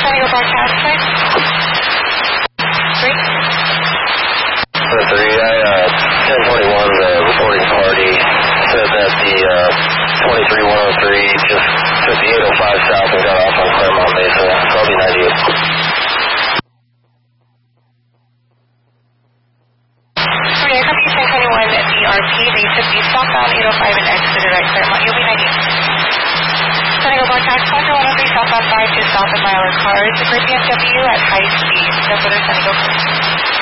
San Diego broadcast, please. 3. The 3, 1021, the reporting party said that the 23103 just took the 805 south and got off on Claremont Mesa. So I'll be 98. They took the southbound 805 and exited at Claremont. You'll be 98. San Diego broadcast, Quadrant 103 southbound 5 to south of Myler cars. The BMW at high speed. No further San Diego.